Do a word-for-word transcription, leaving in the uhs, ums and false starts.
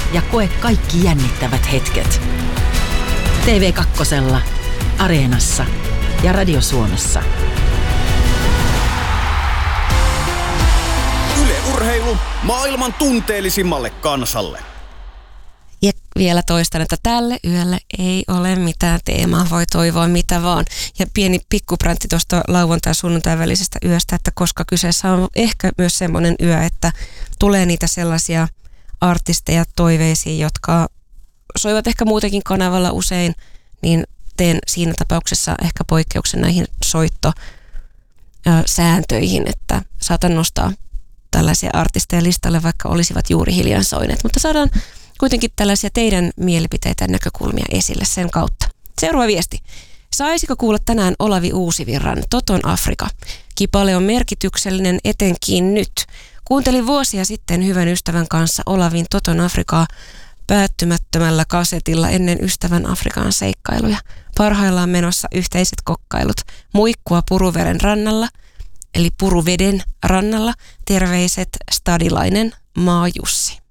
ja koe kaikki jännittävät hetket. T V kaksi, Areenassa ja Radio Suomessa. Yle Urheilu maailman tunteellisimmalle kansalle. Ja vielä toistan, että tälle yölle ei ole mitään teemaa, voi toivoa mitä vaan. Ja pieni pikkupräntti tuosta lauantai- ja sunnuntai välisestä yöstä, että koska kyseessä on ehkä myös semmoinen yö, että tulee niitä sellaisia artisteja toiveisiin, jotka soivat ehkä muutenkin kanavalla usein, niin teen siinä tapauksessa ehkä poikkeuksen näihin soittosääntöihin, että saatan nostaa tällaisia artisteja listalle, vaikka olisivat juuri hiljan soineet, mutta saadaan kuitenkin tällaisia teidän mielipiteitä ja näkökulmia esille sen kautta. Seuraava viesti. Saisiko kuulla tänään Olavi Uusivirran Toton Afrika? Kipale on merkityksellinen etenkin nyt. Kuuntelin vuosia sitten hyvän ystävän kanssa Olavin Toton Afrikaa päättymättömällä kasetilla ennen ystävän Afrikan seikkailuja. Parhaillaan menossa yhteiset kokkailut. Muikkua Puruveren rannalla, eli Puruveden rannalla. Terveiset stadilainen Maajussi.